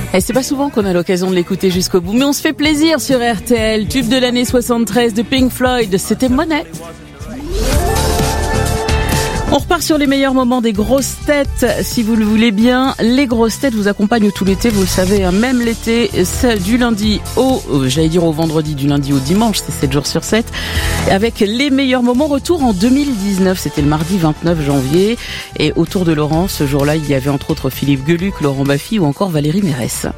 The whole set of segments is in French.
Et c'est pas souvent qu'on a l'occasion de l'écouter jusqu'au bout, mais on se fait plaisir sur RTL. Tube de l'année 73 de Pink Floyd, c'était Money. On repart sur les meilleurs moments des grosses têtes, si vous le voulez bien. Les grosses têtes vous accompagnent tout l'été, vous le savez, hein, même l'été, du lundi au vendredi, du lundi au dimanche, c'est 7 jours sur 7. Avec les meilleurs moments, retour en 2019, c'était le mardi 29 janvier. Et autour de Laurent, ce jour-là, il y avait entre autres Philippe Gueluc, Laurent Baffy ou encore Valérie Mérès.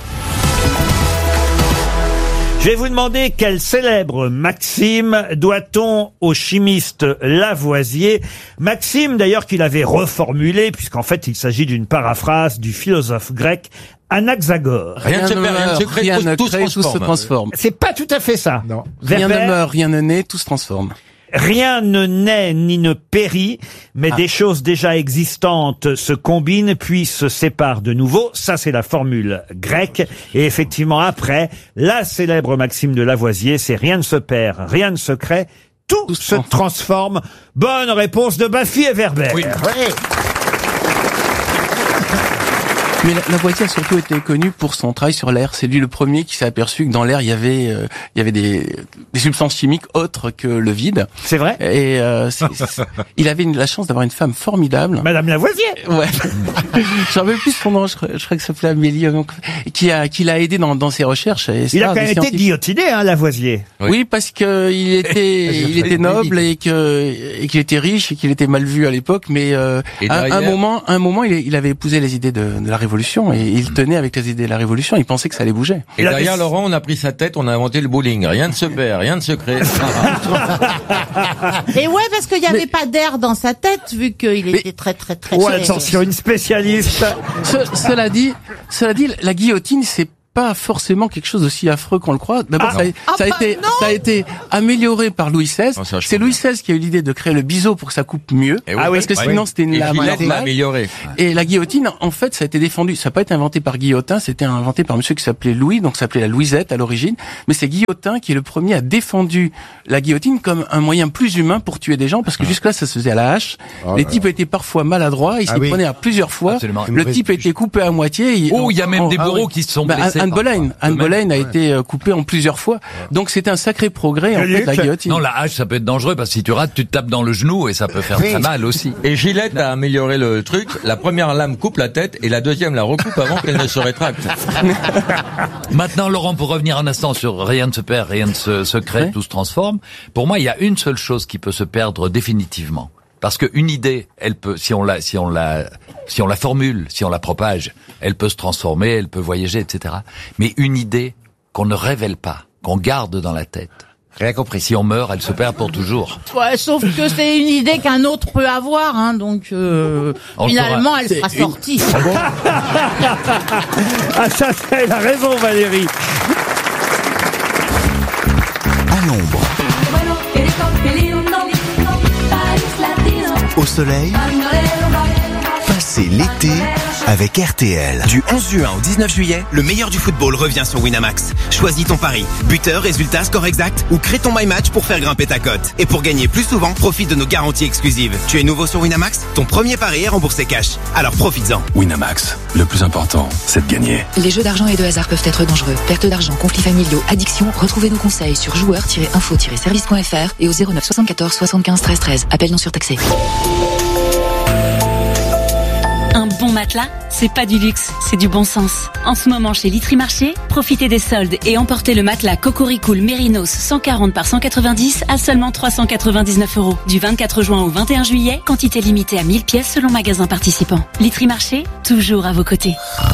Je vais vous demander quelle célèbre maxime doit-on au chimiste Lavoisier. Maxime d'ailleurs qu'il avait reformulée, puisqu'en fait il s'agit d'une paraphrase du philosophe grec Anaxagore. Rien ne meurt, rien ne se crée, tout se transforme. C'est pas tout à fait ça. Non. Rien ne meurt, rien ne naît, tout se transforme. Rien ne naît ni ne périt, mais des choses déjà existantes se combinent puis se séparent de nouveau. Ça, c'est la formule grecque. Et effectivement, après, la célèbre maxime de Lavoisier, c'est rien ne se perd, rien ne se crée, tout se transforme. Bonne réponse de Baffy et Weber. Oui. Mais Lavoisier a surtout été connu pour son travail sur l'air. C'est lui le premier qui s'est aperçu que dans l'air il y avait des substances chimiques autres que le vide. C'est vrai. Et il avait la chance d'avoir une femme formidable. Madame Lavoisier. Ouais. J'en veux plus son nom. Je crois que ça s'appelait Amélie, donc, qui l'a aidé dans ses recherches. Et il a quand même été guillotiné, hein, Lavoisier. Oui, parce que il était noble et qu'il était riche et qu'il était mal vu à l'époque. Mais à un moment, il avait épousé les idées de la Révolution et il tenait avec les idées de la Révolution. Il pensait que ça allait bouger. Et derrière Laurent, on a pris sa tête, on a inventé le bowling. Rien ne se perd, rien ne se crée. Et ouais, parce qu'il n'y avait pas d'air dans sa tête, vu qu'il était très. Ouais, attention, une spécialiste. Cela dit, la guillotine, c'est pas forcément quelque chose d'aussi affreux qu'on le croit. D'abord, ça a été amélioré par Louis XVI. C'est Louis XVI qui a eu l'idée de créer le biseau pour que ça coupe mieux. Parce que sinon, c'était une lame normale. Et la guillotine, en fait, ça a été défendu. Ça n'a pas été inventé par Guillotin, c'était inventé par monsieur qui s'appelait Louis, donc ça s'appelait la Louisette à l'origine. Mais c'est Guillotin qui est le premier à défendu la guillotine comme un moyen plus humain pour tuer des gens, parce que jusque-là, ça se faisait à la hache. Les types étaient parfois maladroits, ils s'y prenaient à plusieurs fois. Absolument. Le type a été coupé à moitié. Il y a même des bourreaux qui se sont blessés. Anne Boleyn a été coupée en plusieurs fois. Donc c'est un sacré progrès, en fait, la guillotine. Non, la hache, ça peut être dangereux, parce que si tu rates, tu te tapes dans le genou et ça peut faire très mal aussi. Et Gillette a amélioré le truc. La première lame coupe la tête et la deuxième la recoupe avant qu'elle ne se rétracte. Maintenant, Laurent, pour revenir un instant sur rien ne se perd, rien ne se crée, tout se transforme. Pour moi, il y a une seule chose qui peut se perdre définitivement. Parce qu'une idée, elle peut, si on la formule, si on la propage, elle peut se transformer, elle peut voyager, etc. Mais une idée qu'on ne révèle pas, qu'on garde dans la tête. Rien compris. Si on meurt, elle se perd pour toujours. Ouais, sauf que c'est une idée qu'un autre peut avoir, hein, donc finalement, elle sera sortie. Ah, ça, elle a raison, Valérie. À l'ombre. Au soleil, passez l'été avec RTL. Du 11 juin au 19 juillet, le meilleur du football revient sur Winamax. Choisis ton pari, buteur, résultat, score exact ou crée ton My Match pour faire grimper ta cote. Et pour gagner plus souvent, profite de nos garanties exclusives. Tu es nouveau sur Winamax? Ton premier pari est remboursé cash. Alors profites-en. Winamax, le plus important, c'est de gagner. Les jeux d'argent et de hasard peuvent être dangereux. Perte d'argent, conflits familiaux, addiction. Retrouvez nos conseils sur joueurs-info-service.fr et au 09 74 75 13 13. Appel non surtaxé. Un bon matelas, c'est pas du luxe, c'est du bon sens. En ce moment chez Litry Marché, profitez des soldes et emportez le matelas Cocoricool Mérinos 140 par 190 à seulement 399 €. Du 24 juin au 21 juillet, quantité limitée à 1000 pièces selon magasin participant. Litry Marché, toujours à vos côtés.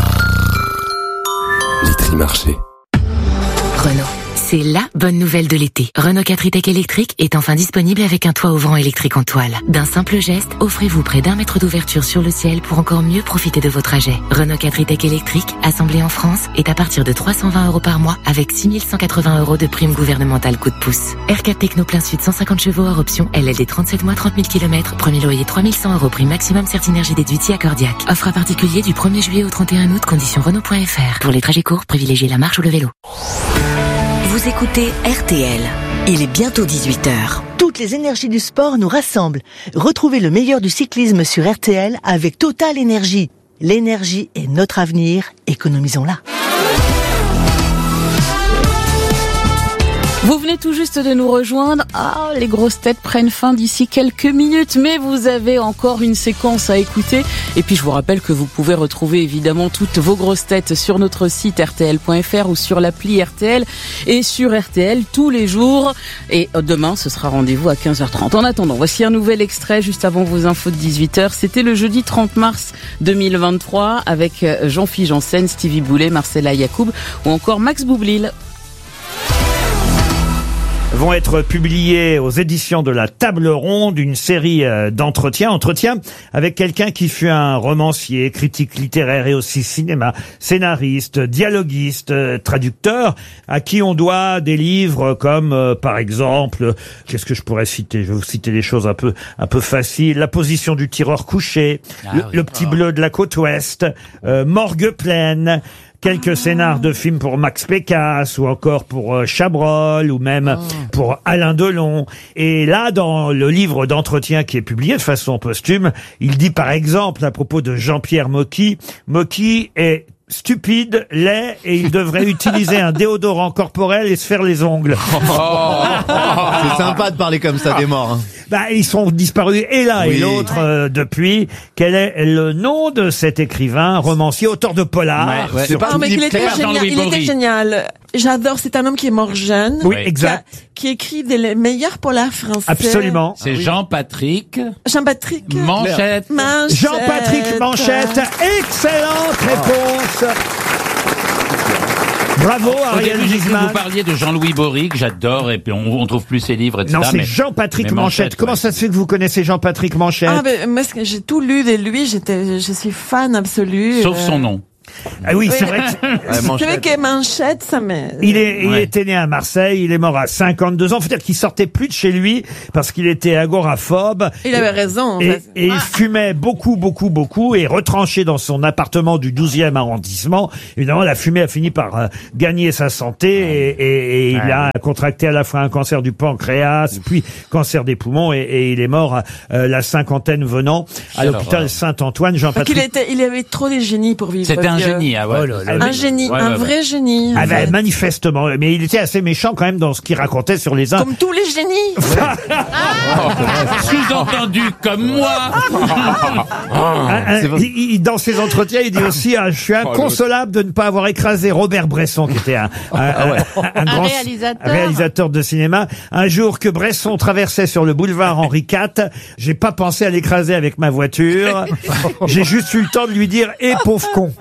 Litry Marché. Renault. C'est la bonne nouvelle de l'été. Renault 4 e-Tech électrique est enfin disponible avec un toit ouvrant électrique en toile. D'un simple geste, offrez-vous près d'1 mètre d'ouverture sur le ciel pour encore mieux profiter de vos trajets. Renault 4 e-Tech électrique, assemblé en France, est à partir de 320 € par mois avec 6 180 € de prime gouvernementale coup de pouce. R4 Techno plein sud 150 chevaux hors option, LLD 37 mois 30 000 km, premier loyer 3100 €, prime maximum Certinergie déduite si accordiaque. Offre à particulier du 1er juillet au 31 août, conditions Renault.fr. Pour les trajets courts, privilégiez la marche ou le vélo. Vous écoutez RTL. Il est bientôt 18h. Toutes les énergies du sport nous rassemblent. Retrouvez le meilleur du cyclisme sur RTL avec Total Énergie. L'énergie est notre avenir, économisons-la. Vous venez tout juste de nous rejoindre. Ah, les grosses têtes prennent fin d'ici quelques minutes, mais vous avez encore une séquence à écouter. Et puis je vous rappelle que vous pouvez retrouver évidemment toutes vos grosses têtes sur notre site rtl.fr ou sur l'appli RTL et sur RTL tous les jours. Et demain, ce sera rendez-vous à 15h30. En attendant, voici un nouvel extrait juste avant vos infos de 18h. C'était le jeudi 30 mars 2023 avec Jean-Philippe Janssen, Stevie Boulet, Marcella Yacoub ou encore Max Boublil. Vont être publiés aux éditions de la Table Ronde une série d'entretiens avec quelqu'un qui fut un romancier, critique littéraire et aussi cinéma, scénariste, dialoguiste, traducteur, à qui on doit des livres comme par exemple, qu'est-ce que je pourrais citer? Je vais vous citer des choses un peu faciles. La position du tireur couché, le petit bleu de la côte ouest, Morgue pleine. Quelques scénars de films pour Max Pécasse ou encore pour Chabrol ou même pour Alain Delon. Et là, dans le livre d'entretien qui est publié de façon posthume, il dit par exemple à propos de Jean-Pierre Mocky, Mocky est stupide, laid et il devrait utiliser un déodorant corporel et se faire les ongles. C'est sympa de parler comme ça des morts. Hein. Bah, ils sont disparus et l'un et l'autre depuis. Quel est le nom de cet écrivain, romancier, auteur de polar? C'est pas mais il était génial. J'adore, c'est un homme qui est mort jeune. Oui, exact. Qui écrit des meilleurs polars français. Absolument. C'est Jean-Patrick Manchette. Jean-Patrick Manchette. Excellente réponse. Bravo, Ariel Wiesmann. Vous parliez de Jean-Louis Bory, que j'adore, et puis on trouve plus ses livres, etc. Non, c'est Jean-Patrick Manchette. Comment ça se fait que vous connaissez Jean-Patrick Manchette? Ah, mais moi, j'ai tout lu de lui, je suis fan absolu. Sauf son nom. Ah oui, c'est vrai que... C'est vrai que Manchette, ça m'est... Il était né à Marseille, il est mort à 52 ans. Faut dire qu'il sortait plus de chez lui parce qu'il était agoraphobe. Il avait raison, en fait. Et il fumait beaucoup et retranché dans son appartement du 12e arrondissement. Évidemment, la fumée a fini par gagner sa santé et il a contracté à la fois un cancer du pancréas, puis cancer des poumons et il est mort la cinquantaine venant à l'hôpital Saint-Antoine. Jean-Patrick. Il avait trop de génie pour vivre. C'était un génie, ah ouais. Un génie, un vrai génie. Ah ben, manifestement, mais il était assez méchant quand même dans ce qu'il racontait sur les uns. Comme tous les génies. Sous-entendu comme moi. Dans ses entretiens, il dit aussi je suis inconsolable de ne pas avoir écrasé Robert Bresson, qui était un grand réalisateur de cinéma. Un jour que Bresson traversait sur le boulevard Henri IV, j'ai pas pensé à l'écraser avec ma voiture. J'ai juste eu le temps de lui dire pauvre con.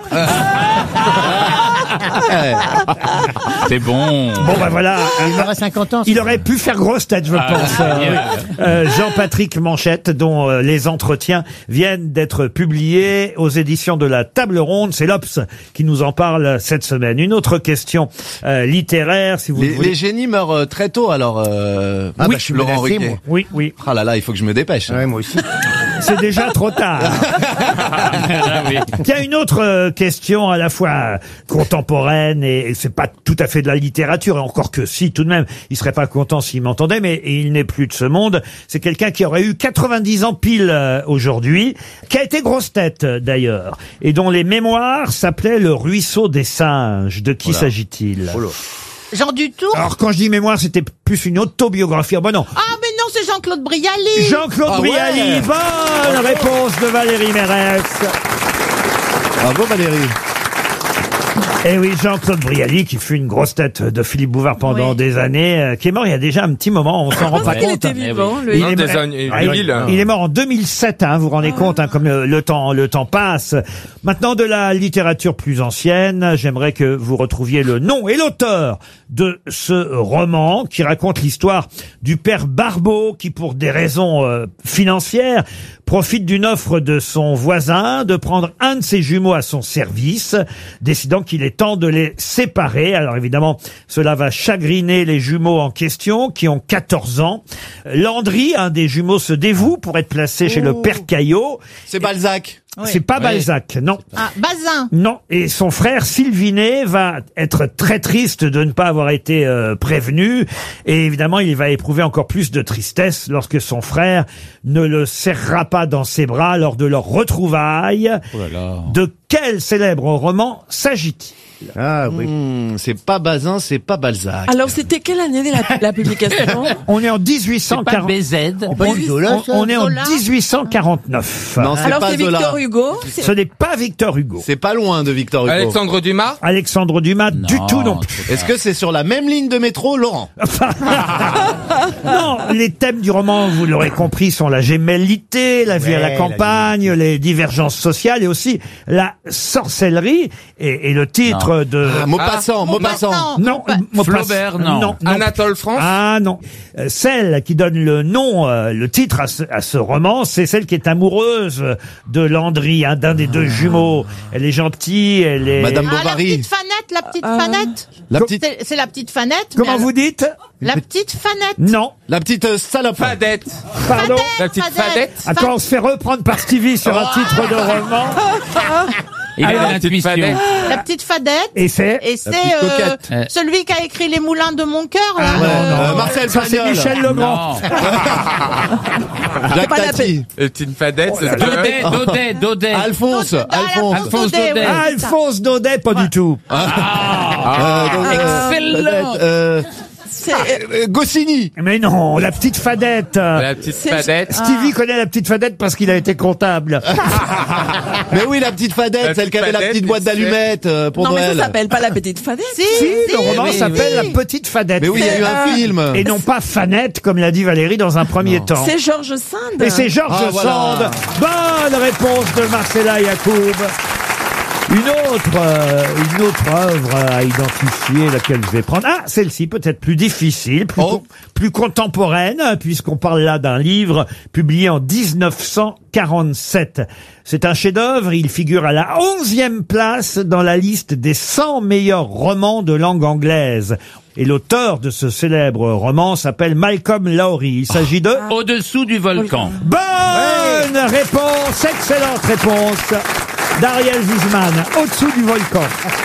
C'est bon. Bon bah voilà. Il aurait 50 ans. Il aurait pu faire grosse tête, je pense. Jean-Patrick Manchette, dont les entretiens viennent d'être publiés aux éditions de la Table Ronde. C'est l'Obs qui nous en parle cette semaine. Une autre question littéraire, si vous voulez. Les génies meurent très tôt, alors. Oui, je suis Laurent Ruquier. Oui. Ah là là, il faut que je me dépêche. Ouais, moi aussi. C'est déjà trop tard. Il y a une autre question à la fois contemporaine et c'est pas tout à fait de la littérature, et encore que si, tout de même, il serait pas content s'il m'entendait, mais il n'est plus de ce monde. C'est quelqu'un qui aurait eu 90 ans pile aujourd'hui, qui a été grosse tête d'ailleurs, et dont les mémoires s'appelaient Le Ruisseau des Singes. De qui s'agit-il? Jean Dutour. Alors quand je dis mémoire, c'était plus une autobiographie. Oh, bah non. Ah mais non, c'est Jean-Claude Brialy. Jean-Claude Brialy, bonne réponse de Valérie Mérès. Bravo Valérie. Eh oui, Jean-Claude Brialy, qui fut une grosse tête de Philippe Bouvard pendant des années, qui est mort il y a déjà un petit moment, on s'en rend pas compte. Il était vivant, lui. Il est mort en 2007, vous vous rendez compte, comme le temps passe. Maintenant, de la littérature plus ancienne, j'aimerais que vous retrouviez le nom et l'auteur de ce roman qui raconte l'histoire du père Barbeau qui, pour des raisons financières, profite d'une offre de son voisin de prendre un de ses jumeaux à son service, décidant qu'il est temps de les séparer. Alors évidemment, cela va chagriner les jumeaux en question, qui ont 14 ans. Landry, un des jumeaux, se dévoue pour être placé chez le père Caillot. C'est Balzac. Oui. C'est pas Balzac, non. Ah, Bazin. Non, et son frère Sylvinet va être très triste de ne pas avoir été prévenu, et évidemment il va éprouver encore plus de tristesse lorsque son frère ne le serrera pas dans ses bras lors de leur retrouvaille. Oh là là. De quel célèbre roman s'agit-il? Ah oui. C'est pas Bazin, c'est pas Balzac. Alors, c'était quelle année de la publication? On est en C'est pas 1840. BZ. On est en Zola. 1849. Non, c'est Alors, pas c'est Zola. Victor Hugo. Ce n'est pas Victor Hugo. C'est pas loin de Victor Hugo. Alexandre Dumas. Alexandre Dumas, du tout non plus. Est-ce que c'est sur la même ligne de métro, Laurent? Non, les thèmes du roman, vous l'aurez compris, sont la gémellité, la vie à la campagne, les divergences sociales et aussi la sorcellerie. Et le titre de... Maupassant, Maupassant. Non, Flaubert, non. Anatole France. Ah non. Celle qui donne le nom, le titre à ce roman, c'est celle qui est amoureuse de Landry, d'un des deux jumeaux. Elle est gentille, elle est... Madame La Bovary. petite Fanette, la petite Fanette. La petite, C'est la petite Fanette. Comment mais vous dites? La petite Fanette. Non. la petite salope. Fadette. Pardon. La petite Fadette. Attends, on se fait reprendre par Stevie sur un titre de roman. Il Alors, a l'intuition. La petite Fadette. Et c'est... Et c'est petite coquette. celui qui a écrit Les Moulins de mon cœur, là. Ah, non. Marcel Ça, c'est Pagnol. Michel Legrand. Non. Jacques pas la Tati. La petite Fadette. Daudet. Alphonse. Alphonse Daudet, ouais. Alphonse Daudet, pas du tout. Excellent. Goscinny. Mais non, la petite Fadette. La petite Fadette. Stevie connaît la petite Fadette parce qu'il a été comptable. Mais oui, la petite Fadette, La celle qui petite avait la Fadette, petite boîte tu sais. d'allumettes pour Non, mais Noël. ça s'appelle pas la petite Fadette. Si, Le roman s'appelle La Petite Fadette. Mais oui, il y a eu un film. Et non pas Fanette, comme l'a dit Valérie dans un premier temps. C'est Georges Sand. Et c'est Georges Ah, voilà. Sand. Bonne réponse de Marcella Yacoub. Une autre œuvre à identifier, laquelle je vais prendre. Ah, celle-ci, peut-être plus difficile, plus contemporaine, puisqu'on parle là d'un livre publié en 1947. C'est un chef-d'œuvre, il figure à la 11e place dans la liste des 100 meilleurs romans de langue anglaise. Et l'auteur de ce célèbre roman s'appelle Malcolm Lowry. Il s'agit de... Au-dessous du volcan. Bonne réponse, excellente réponse d'Ariel Wiesman, au-dessous du volcan.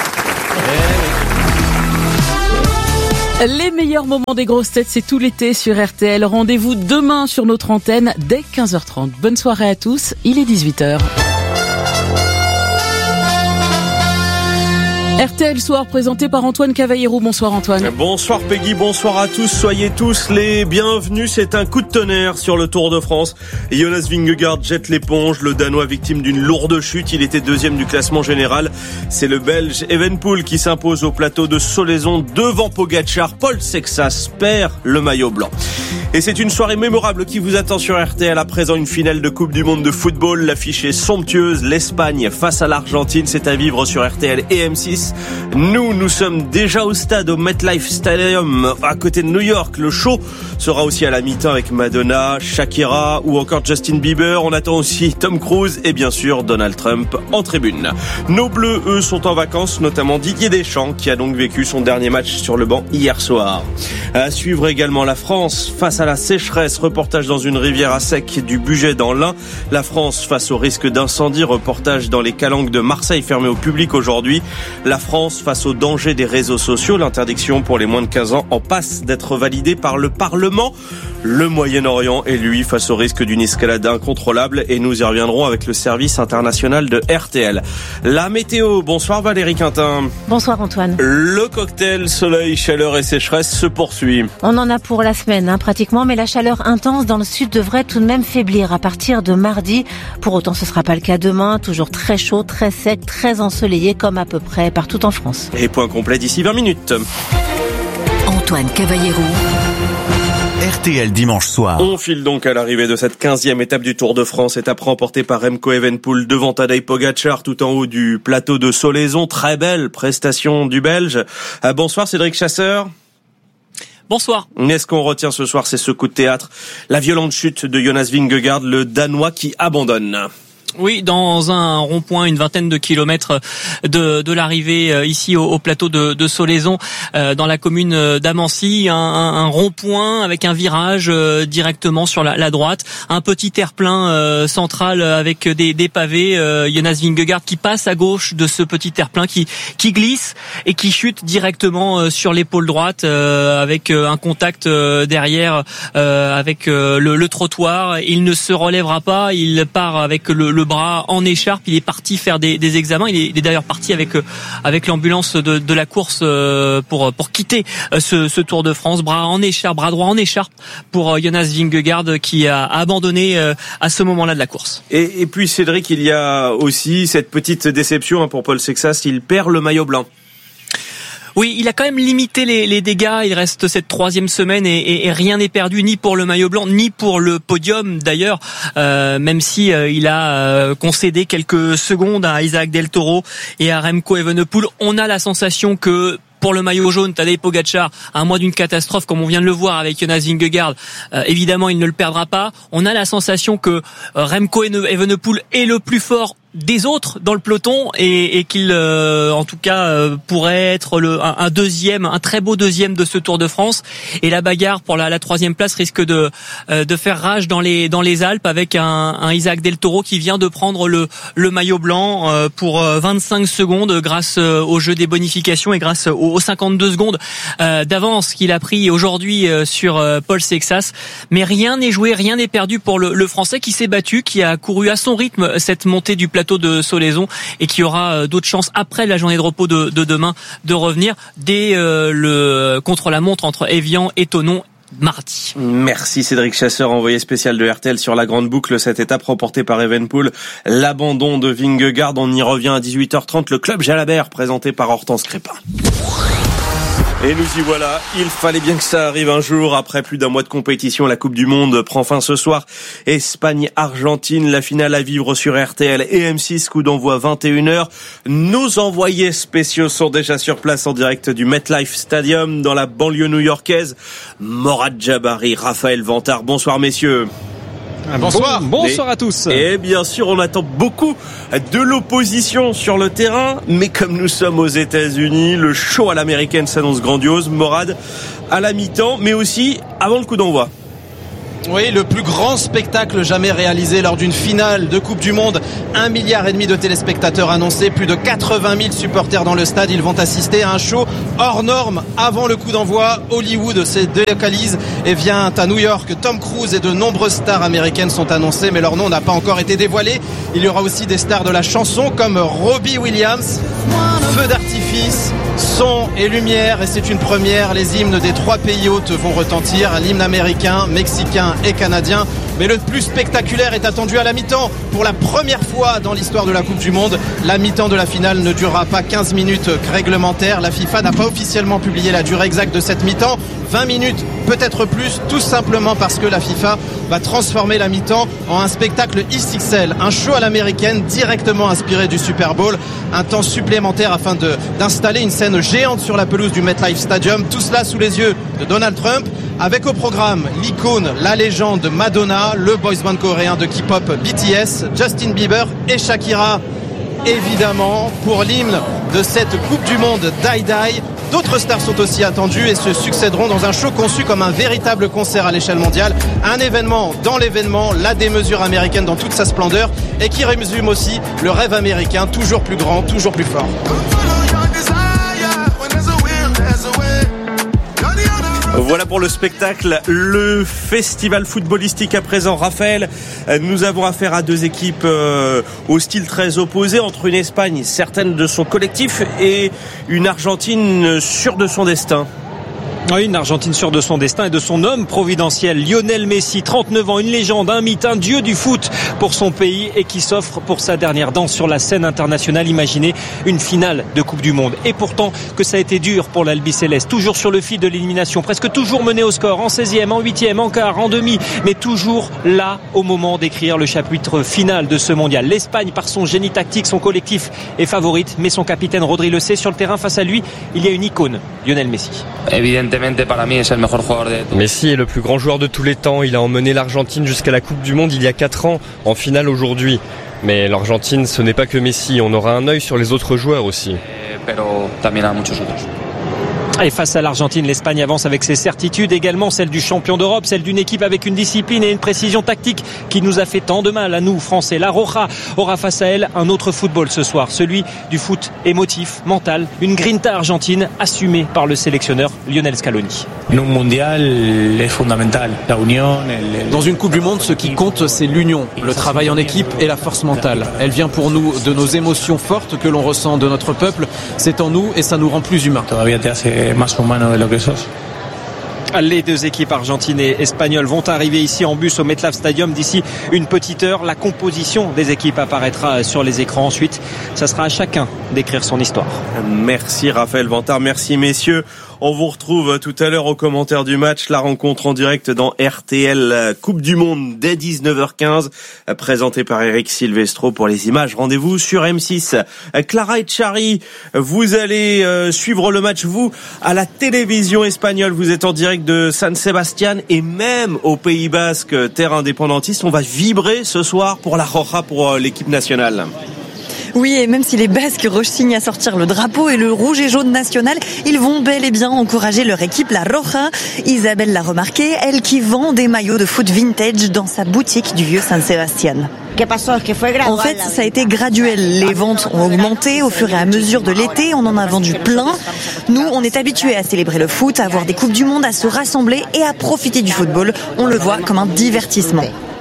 Les meilleurs moments des grosses têtes, c'est tout l'été sur RTL. Rendez-vous demain sur notre antenne dès 15h30. Bonne soirée à tous, il est 18h. RTL Soir présenté par Antoine Cavallero. Bonsoir Antoine. Bonsoir Peggy, bonsoir à tous. Soyez tous les bienvenus. C'est un coup de tonnerre sur le Tour de France. Jonas Vingegaard jette l'éponge. Le Danois victime d'une lourde chute. Il était deuxième du classement général. C'est le Belge Evenepoel qui s'impose au plateau de Solaison devant Pogačar. Paul Sexas perd le maillot blanc. Et c'est une soirée mémorable qui vous attend sur RTL. À présent, une finale de Coupe du Monde de football. L'affiche est somptueuse. L'Espagne face à l'Argentine. C'est à vivre sur RTL et M6. Nous sommes déjà au stade, au MetLife Stadium, à côté de New York. Le show sera aussi à la mi-temps avec Madonna, Shakira ou encore Justin Bieber. On attend aussi Tom Cruise et bien sûr Donald Trump en tribune. Nos Bleus, eux, sont en vacances, notamment Didier Deschamps, qui a donc vécu son dernier match sur le banc hier soir. À suivre également la France face à la sécheresse. Reportage dans une rivière à sec du Bugey dans l'Ain. La France face au risque d'incendie. Reportage dans les calanques de Marseille fermées au public aujourd'hui. La France face au danger des réseaux sociaux. L'interdiction pour les moins de 15 ans en passe d'être validée par le Parlement. Le Moyen-Orient est lui face au risque d'une escalade incontrôlable et nous y reviendrons avec le service international de RTL. La météo, bonsoir Valérie Quintin. Bonsoir Antoine. Le cocktail soleil, chaleur et sécheresse se poursuit. On en a pour la semaine pratiquement, mais la chaleur intense dans le sud devrait tout de même faiblir à partir de mardi. Pour autant, ce ne sera pas le cas demain. Toujours très chaud, très sec, très ensoleillé comme à peu près partout en France. Et point complet d'ici 20 minutes. Antoine Cavallero. RTL dimanche soir. On file donc à l'arrivée de cette 15e étape du Tour de France. Étape remportée par Remco Evenepoel devant Tadej Pogačar tout en haut du plateau de Solaison. Très belle prestation du Belge. Bonsoir Cédric Chasseur. Bonsoir. Est-ce qu'on retient ce soir, c'est ce coup de théâtre, la violente chute de Jonas Vingegaard, le Danois qui abandonne. Oui, dans un rond-point, une vingtaine de kilomètres de l'arrivée ici au plateau de Solaizon, dans la commune d'Amancy, un rond-point avec un virage directement sur la droite, un petit terre-plein central avec des pavés, Jonas Vingegaard qui passe à gauche de ce petit terre-plein qui glisse et qui chute directement sur l'épaule droite avec un contact derrière avec le trottoir. Il ne se relèvera pas, il part avec le bras en écharpe, il est parti faire des examens, il est d'ailleurs parti avec l'ambulance de la course pour quitter ce Tour de France, bras droit en écharpe pour Jonas Vingegaard qui a abandonné à ce moment-là de la course. Et puis Cédric, il y a aussi cette petite déception pour Paul Sexas, il perd le maillot blanc. Oui, il a quand même limité les dégâts. Il reste cette 3e semaine et rien n'est perdu, ni pour le maillot blanc, ni pour le podium d'ailleurs. Même si il a concédé quelques secondes à Isaac Del Toro et à Remco Evenepoel, on a la sensation que pour le maillot jaune, Tadej Pogačar, à moins d'une catastrophe comme on vient de le voir avec Jonas Vingegaard, évidemment il ne le perdra pas. On a la sensation que Remco Evenepoel est le plus fort des autres dans le peloton et qu'il en tout cas pourrait être un très beau deuxième de ce Tour de France, et la bagarre pour la 3e place risque de faire rage dans les Alpes avec un Isaac Del Toro qui vient de prendre le maillot blanc pour 25 secondes grâce au jeu des bonifications et grâce aux 52 secondes d'avance qu'il a pris aujourd'hui sur Paul Sexas. Mais rien n'est joué, rien n'est perdu pour le Français qui s'est battu, qui a couru à son rythme cette montée du plateau de Solaizon et qui aura d'autres chances après la journée de repos de demain de revenir dès le contre-la-montre entre Évian et Thonon mardi. Merci Cédric Chasseur, envoyé spécial de RTL sur la grande boucle. Cette étape remportée par Evenepoel, l'abandon de Vingegaard. On y revient à 18h30. Le club Jalabert présenté par Hortense Crépin. Et nous y voilà, il fallait bien que ça arrive un jour. Après plus d'un mois de compétition, la Coupe du Monde prend fin ce soir. Espagne-Argentine, la finale à vivre sur RTL et M6, coup d'envoi 21h. Nos envoyés spéciaux sont déjà sur place en direct du MetLife Stadium dans la banlieue new-yorkaise. Morad Jabari, Raphaël Vantard, bonsoir messieurs. Bonsoir. Bonsoir à tous. Et bien sûr, on attend beaucoup de l'opposition sur le terrain, mais comme nous sommes aux États-Unis, le show à l'américaine s'annonce grandiose. Morad, à la mi-temps, mais aussi avant le coup d'envoi. Oui, le plus grand spectacle jamais réalisé lors d'une finale de Coupe du Monde. 1,5 milliard de téléspectateurs annoncés, plus de 80 000 supporters dans le stade. Ils vont assister à un show hors norme avant le coup d'envoi. Hollywood se délocalise et vient à New York. Tom Cruise et de nombreuses stars américaines sont annoncées, mais leur nom n'a pas encore été dévoilé. Il y aura aussi des stars de la chanson comme Robbie Williams. Feu d'artifice, son et lumière, et c'est une première. Les hymnes des 3 pays hôtes vont retentir, l'hymne américain, mexicain et canadien. Mais le plus spectaculaire est attendu à la mi-temps. Pour la première fois dans l'histoire de la Coupe du Monde, la mi-temps de la finale ne durera pas 15 minutes réglementaires. La FIFA n'a pas officiellement publié la durée exacte de cette mi-temps. 20 minutes, peut-être plus, tout simplement parce que la FIFA va transformer la mi-temps en un spectacle XXL, un show à l'américaine directement inspiré du Super Bowl, un temps supplémentaire afin d'installer une scène géante sur la pelouse du MetLife Stadium, tout cela sous les yeux de Donald Trump, avec au programme l'icône, la légende Madonna, le boys band coréen de K-pop BTS, Justin Bieber et Shakira. Évidemment, pour l'hymne de cette Coupe du Monde Die Die, d'autres stars sont aussi attendues et se succéderont dans un show conçu comme un véritable concert à l'échelle mondiale. Un événement dans l'événement, la démesure américaine dans toute sa splendeur et qui résume aussi le rêve américain, toujours plus grand, toujours plus fort. Voilà pour le spectacle, le festival footballistique à présent. Raphaël, nous avons affaire à 2 équipes au style très opposé, entre une Espagne certaine de son collectif et une Argentine sûre de son destin. Oui, une Argentine sûre de son destin et de son homme providentiel, Lionel Messi, 39 ans, une légende, un mythe, un dieu du foot pour son pays et qui s'offre pour sa dernière danse sur la scène internationale. Imaginez une finale de Coupe du Monde. Et pourtant que ça a été dur pour l'Albiceleste, toujours sur le fil de l'élimination, presque toujours mené au score, en 16e, en 8e, en quart, en demi, mais toujours là au moment d'écrire le chapitre final de ce mondial. L'Espagne, par son génie tactique, son collectif est favorite, mais son capitaine Rodri le sait, sur le terrain face à lui, il y a une icône, Lionel Messi. Messi est le plus grand joueur de tous les temps. Il a emmené l'Argentine jusqu'à la Coupe du Monde il y a 4 ans, en finale aujourd'hui. Mais l'Argentine, ce n'est pas que Messi, on aura un œil sur les autres joueurs aussi. Et face à l'Argentine, l'Espagne avance avec ses certitudes, également celle du champion d'Europe, celle d'une équipe avec une discipline et une précision tactique qui nous a fait tant de mal à nous, Français. La Roja aura face à elle un autre football ce soir, celui du foot émotif, mental, une grinta argentine assumée par le sélectionneur Lionel Scaloni. Dans une Coupe du Monde, ce qui compte, c'est l'union, le travail en équipe et la force mentale. Elle vient pour nous de nos émotions fortes que l'on ressent de notre peuple. C'est en nous et ça nous rend plus humains. Les deux équipes argentines et espagnoles vont arriver ici en bus au MetLife Stadium d'ici une petite heure. La composition des équipes apparaîtra sur les écrans. Ensuite, ça sera à chacun d'écrire son histoire. Merci Raphaël Vantard, merci messieurs. On vous retrouve tout à l'heure au commentaire du match, la rencontre en direct dans RTL Coupe du Monde dès 19h15, présentée par Eric Silvestro pour les images. Rendez-vous sur M6. Clara Etchari, vous allez suivre le match, vous, à la télévision espagnole. Vous êtes en direct de San Sebastián et même au Pays Basque, terre indépendantiste. On va vibrer ce soir pour la Roja, pour l'équipe nationale. Oui, et même si les Basques rechignent à sortir le drapeau et le rouge et jaune national, ils vont bel et bien encourager leur équipe, la Roja. Isabelle l'a remarqué, elle qui vend des maillots de foot vintage dans sa boutique du vieux San Sebastián. En fait, ça a été graduel. Les ventes ont augmenté au fur et à mesure de l'été. On en a vendu plein. Nous, on est habitués à célébrer le foot, à avoir des Coupes du Monde, à se rassembler et à profiter du football. On le voit comme un divertissement.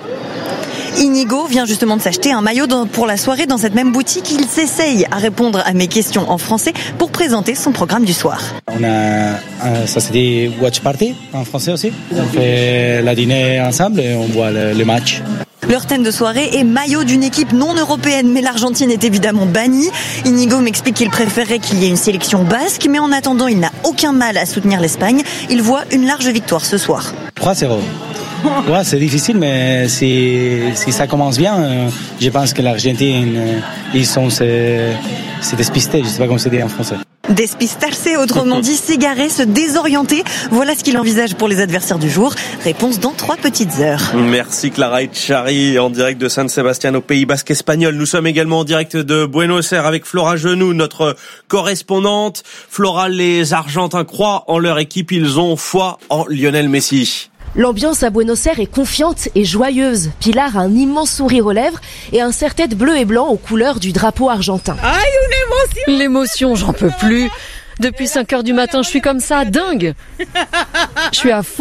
Inigo vient justement de s'acheter un maillot pour la soirée dans cette même boutique. Il s'essaye à répondre à mes questions en français pour présenter son programme du soir. Ça se dit watch party en français aussi. On fait la dîner ensemble et on voit le match. Leur thème de soirée est maillot d'une équipe non européenne, mais l'Argentine est évidemment bannie. Inigo m'explique qu'il préférerait qu'il y ait une sélection basque, mais en attendant, il n'a aucun mal à soutenir l'Espagne. Il voit une large victoire ce soir. 3-0. Ouais, c'est difficile, mais si ça commence bien, je pense que l'Argentine, ils sont se dépistés, je sais pas comment se dit en français. Despistarse, autrement dit s'égarer, se désorienter. Voilà ce qu'il envisage pour les adversaires du jour. Réponse dans 3 petites heures. Merci Clara Etchari en direct de San Sebastián au Pays Basque espagnol. Nous sommes également en direct de Buenos Aires avec Flora Genoux, notre correspondante. Flora, les Argentins croient en leur équipe, ils ont foi en Lionel Messi. L'ambiance à Buenos Aires est confiante et joyeuse. Pilar a un immense sourire aux lèvres et un serre-tête bleu et blanc aux couleurs du drapeau argentin. Aïe, une émotion! L'émotion, j'en peux plus. Depuis 5h du matin, je suis comme ça, dingue. Je suis à fond.